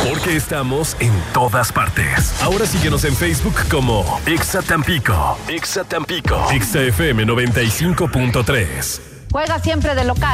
Porque estamos en todas partes. Ahora síguenos en Facebook como Exa Tampico. Exa Tampico. Exa FM 95.3. Juega siempre de local.